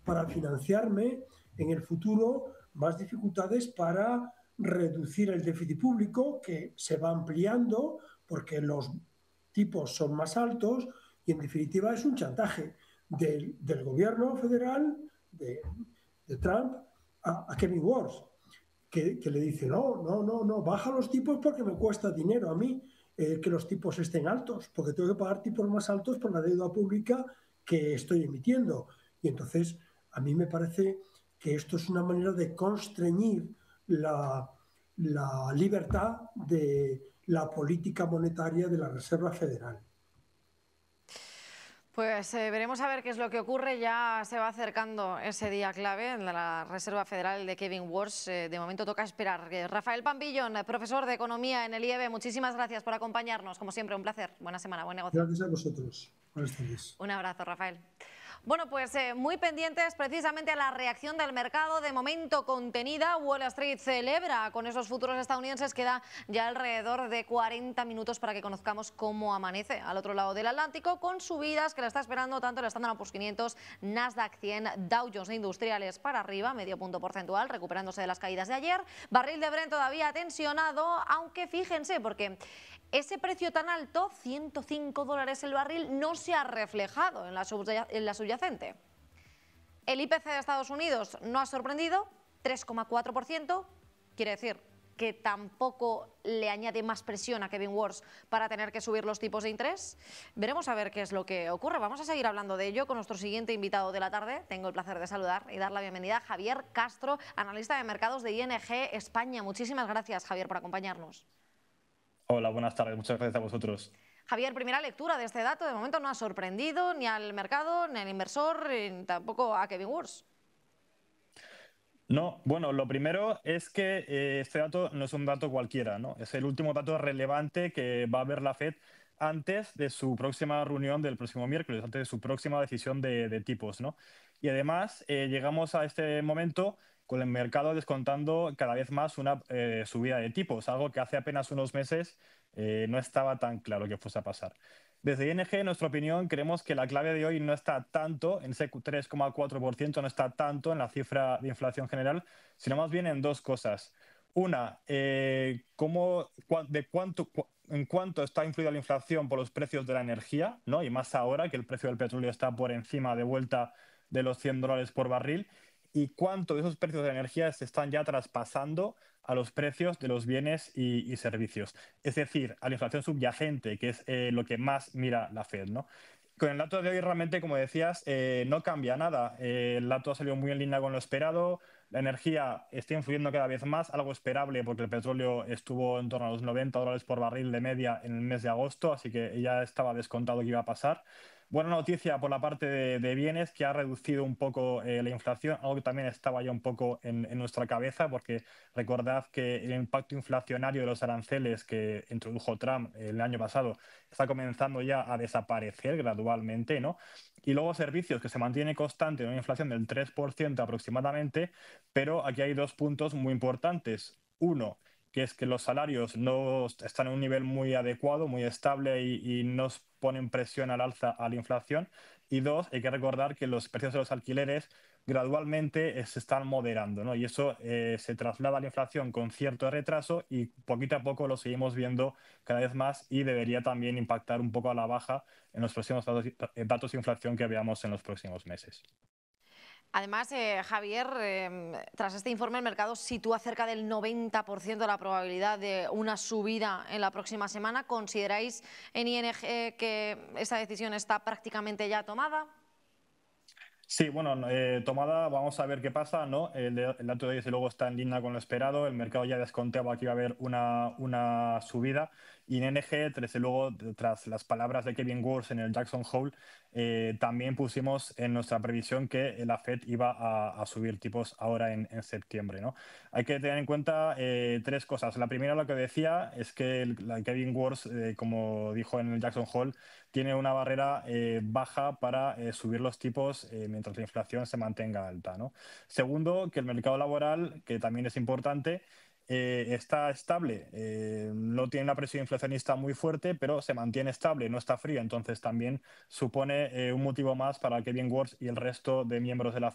para financiarme en el futuro más dificultades para reducir el déficit público, que se va ampliando porque los tipos son más altos y, en definitiva, es un chantaje del gobierno federal de Trump a Kevin Warsh, que le dice, no, baja los tipos porque me cuesta dinero a mí que los tipos estén altos, porque tengo que pagar tipos más altos por la deuda pública que estoy emitiendo. Y entonces a mí me parece que esto es una manera de constreñir la libertad de la política monetaria de la Reserva Federal. Pues veremos a ver qué es lo que ocurre. Ya se va acercando ese día clave en la Reserva Federal de Kevin Warsh. De momento toca esperar. Rafael Pampillón, profesor de Economía en el IEB, muchísimas gracias por acompañarnos. Como siempre, un placer. Buena semana, buen negocio. Gracias a vosotros. Buenas tardes. Un abrazo, Rafael. Bueno, pues muy pendientes precisamente a la reacción del mercado. De momento contenida, Wall Street celebra con esos futuros estadounidenses. Queda ya alrededor de 40 minutos para que conozcamos cómo amanece al otro lado del Atlántico, con subidas que la está esperando tanto el Standard & Poor's 500, Nasdaq 100, Dow Jones Industriales para arriba, medio punto porcentual, recuperándose de las caídas de ayer. Barril de Brent todavía tensionado, aunque fíjense, porque ese precio tan alto, $105 el barril, no se ha reflejado en la subyacente. El IPC de Estados Unidos no ha sorprendido, 3,4%, quiere decir que tampoco le añade más presión a Kevin Warsh para tener que subir los tipos de interés. Veremos a ver qué es lo que ocurre. Vamos a seguir hablando de ello con nuestro siguiente invitado de la tarde. Tengo el placer de saludar y dar la bienvenida a Javier Castro, analista de mercados de ING España. Muchísimas gracias, Javier, por acompañarnos. Hola, buenas tardes. Muchas gracias a vosotros. Javier, primera lectura de este dato. De momento no ha sorprendido ni al mercado, ni al inversor, ni tampoco a Kevin Warsh. No, bueno, lo primero es que este dato no es un dato cualquiera, ¿no? Es el último dato relevante que va a ver la Fed antes de su próxima reunión del próximo miércoles, antes de su próxima decisión de tipos, ¿no? Y además llegamos a este momento con el mercado descontando cada vez más una subida de tipos, algo que hace apenas unos meses no estaba tan claro que fuese a pasar. Desde ING, en nuestra opinión, creemos que la clave de hoy no está tanto en ese 3,4%, no está tanto en la cifra de inflación general, sino más bien en dos cosas. Una, en cuánto está influida la inflación por los precios de la energía, ¿no? Y más ahora que el precio del petróleo está por encima de vuelta de los $100 por barril, y cuánto de esos precios de la energía se están ya traspasando a los precios de los bienes y servicios. Es decir, a la inflación subyacente, que es lo que más mira la Fed, ¿no? Con el dato de hoy realmente, como decías, no cambia nada. El dato ha salido muy en línea con lo esperado. La energía está influyendo cada vez más, algo esperable porque el petróleo estuvo en torno a los $90 por barril de media en el mes de agosto, así que ya estaba descontado que iba a pasar. Buena noticia por la parte de bienes, que ha reducido un poco la inflación, algo que también estaba ya un poco en nuestra cabeza, porque recordad que el impacto inflacionario de los aranceles que introdujo Trump el año pasado está comenzando ya a desaparecer gradualmente, ¿no? Y luego servicios, que se mantiene constante en una inflación del 3% aproximadamente, pero aquí hay dos puntos muy importantes. Uno, que es que los salarios no están en un nivel muy adecuado, muy estable y no ponen presión al alza a la inflación. Y dos, hay que recordar que los precios de los alquileres gradualmente se están moderando, ¿no? Y eso se traslada a la inflación con cierto retraso y poquito a poco lo seguimos viendo cada vez más, y debería también impactar un poco a la baja en los próximos datos de inflación que veamos en los próximos meses. Además, Javier, tras este informe el mercado sitúa cerca del 90% de la probabilidad de una subida en la próxima semana. ¿Consideráis en ING que esa decisión está prácticamente ya tomada? Sí, bueno, tomada, vamos a ver qué pasa, ¿no? El dato de hoy, desde luego, está en línea con lo esperado. El mercado ya descontaba que iba a haber una subida. Y en ING, desde luego, tras las palabras de Kevin Warsh en el Jackson Hole, también pusimos en nuestra previsión que la Fed iba a subir tipos ahora en septiembre, ¿no? Hay que tener en cuenta tres cosas. La primera, lo que decía, es que Kevin Warsh, como dijo en el Jackson Hole, tiene una barrera baja para subir los tipos mientras la inflación se mantenga alta, ¿no? Segundo, que el mercado laboral, que también es importante, está estable. No tiene una presión inflacionista muy fuerte, pero se mantiene estable, no está frío. Entonces también supone un motivo más para Kevin Warsh y el resto de miembros de la